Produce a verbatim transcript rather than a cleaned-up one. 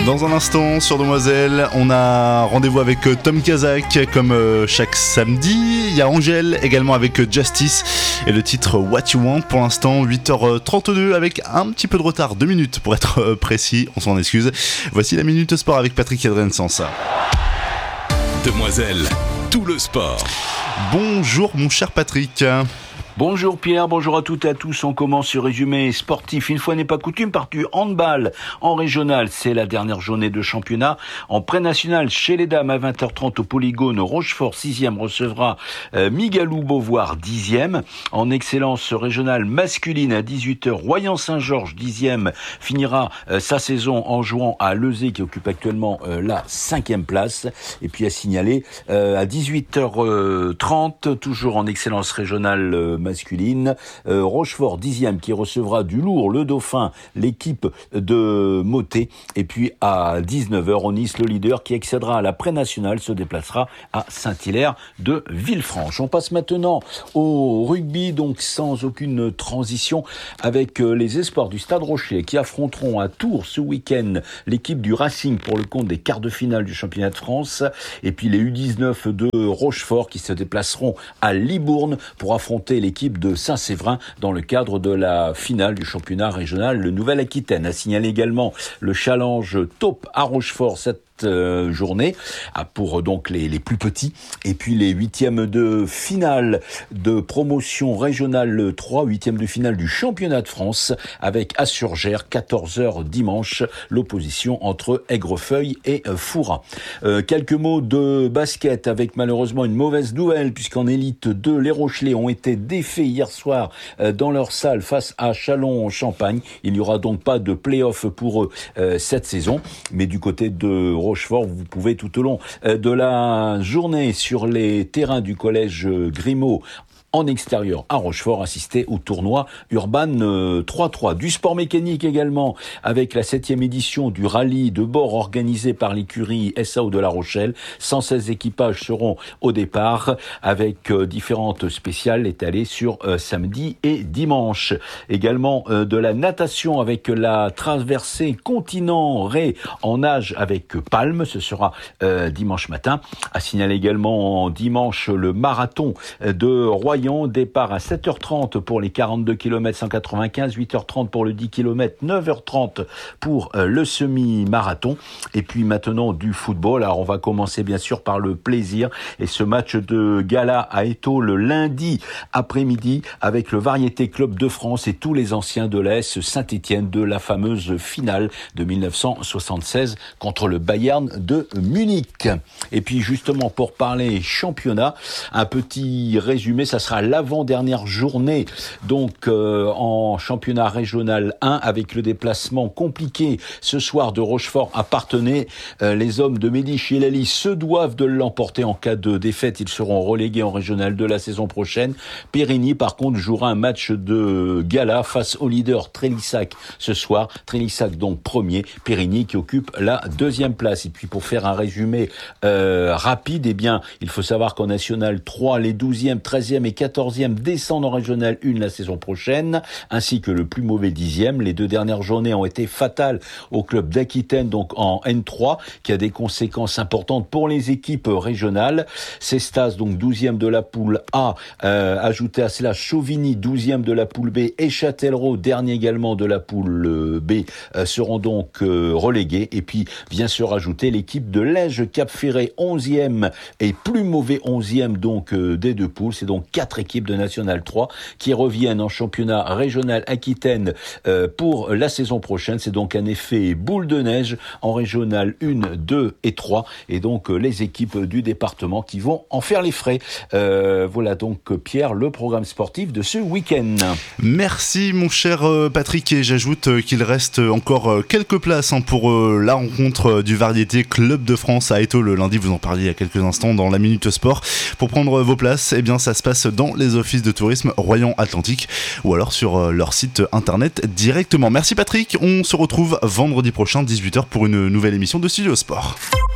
Dans un instant sur Demoiselle, on a rendez-vous avec Tom Kazak comme chaque samedi. Il y a Angèle également avec Justice et le titre What You Want. Pour l'instant huit heures trente-deux avec un petit peu de retard, deux minutes pour être précis, on s'en excuse. Voici la Minute Sport avec Patrick Adrien-Sens. Demoiselle, tout le sport. Bonjour mon cher Patrick. Bonjour Pierre, bonjour à toutes et à tous. On commence ce résumé sportif. Une fois n'est pas coutume, par du handball en régional. C'est la dernière journée de championnat. En pré-national, chez les dames, à vingt heures trente au Polygone, Rochefort sixième recevra euh, Migalou-Beauvoir dixième. En excellence régionale masculine, à dix-huit heures, Royan-Saint-Georges dixième finira euh, sa saison en jouant à Lezé, qui occupe actuellement euh, la cinquième place. Et puis à signaler, euh, à dix-huit heures trente, toujours en excellence régionale euh, masculine, euh, Rochefort dixième qui recevra du lourd, le Dauphin, l'équipe de Motet. Et puis à dix-neuf heures, Nice, le leader qui accédera à la pré-nationale, se déplacera à Saint-Hilaire de Villefranche. On passe maintenant au rugby, donc sans aucune transition, avec les espoirs du Stade Rocher qui affronteront à Tours ce week-end l'équipe du Racing pour le compte des quarts de finale du championnat de France. Et puis les U dix-neuf de Rochefort qui se déplaceront à Libourne pour affronter l'équipe de Saint-Séverin dans le cadre de la finale du championnat régional de Nouvelle-Aquitaine. A signaler également le challenge Taupe à Rochefort cette Euh, journée pour donc les, les plus petits, et puis les huitièmes de finale de promotion régionale trois, huitièmes de finale du championnat de France avec Assurgère, quatorze heures dimanche, l'opposition entre Aigrefeuille et euh, Fouras. Euh, quelques mots de basket avec malheureusement une mauvaise nouvelle, puisqu'en élite deux, les Rochelais ont été défaits hier soir euh, dans leur salle face à Châlons-en-Champagne. Il n'y aura donc pas de play-off pour eux euh, cette saison, mais du côté de Rochefort, vous pouvez tout au long de la journée sur les terrains du collège Grimaud en extérieur à Rochefort, assister au tournoi Urban trois trois. Du sport mécanique également, avec la septième édition du rallye de bord organisé par l'écurie S A O de La Rochelle. cent seize équipages seront au départ, avec euh, différentes spéciales étalées sur euh, samedi et dimanche. Également euh, de la natation avec la traversée continent-ré en nage avec palme, ce sera euh, dimanche matin. À signaler également dimanche le marathon de Royan. Départ à sept heures trente pour les quarante-deux kilomètres cent quatre-vingt-quinze, huit heures trente pour le dix kilomètres, neuf heures trente pour euh, le semi-marathon. Et puis maintenant du football. Alors on va commencer bien sûr par le plaisir et ce match de gala à Étaux le lundi après-midi avec le Variété Club de France et tous les anciens de l'A S Saint-Étienne de la fameuse finale de dix-neuf cent soixante-seize contre le Bayern de Munich. Et puis justement pour parler championnat, un petit résumé, ça sera l'avant-dernière journée donc euh, en championnat régional un, avec le déplacement compliqué ce soir de Rochefort à Parthenay. Euh, les hommes de Mehdi Chilali se doivent de l'emporter. En cas de défaite, ils seront relégués en régional de la saison prochaine. Périgny par contre jouera un match de gala face au leader Trélissac ce soir. Trélissac donc premier, Périgny qui occupe la deuxième place. Et puis pour faire un résumé euh, rapide, eh bien il faut savoir qu'en national trois, les douzième, treizième et quatorzième descendent en régional un la saison prochaine, ainsi que le plus mauvais dixième. Les deux dernières journées ont été fatales au club d'Aquitaine, donc en N trois, qui a des conséquences importantes pour les équipes régionales. Cestas, donc douzième de la poule A, euh, ajouté à cela Chauvigny, douzième de la poule B, et Châtellerault, dernier également de la poule B, euh, seront donc euh, relégués. Et puis, vient se rajouter l'équipe de Lège Cap-Ferré, onzième et plus mauvais onzième donc euh, des deux poules. C'est donc quatre équipes de National trois qui reviennent en championnat régional Aquitaine euh, pour la saison prochaine. C'est donc un effet boule de neige en régional un, deux et trois. Et donc euh, les équipes du département qui vont en faire les frais. Euh, voilà donc Pierre, le programme sportif de ce week-end. Merci mon cher Patrick, et j'ajoute qu'il reste encore quelques places pour la rencontre du Variété Club de France à Étaux le lundi. Vous en parliez il y a quelques instants dans la Minute Sport. Pour prendre vos places, eh bien ça se passe dans les offices de tourisme Royan Atlantique ou alors sur leur site internet directement. Merci Patrick, on se retrouve vendredi prochain dix-huit heures pour une nouvelle émission de Studio Sport.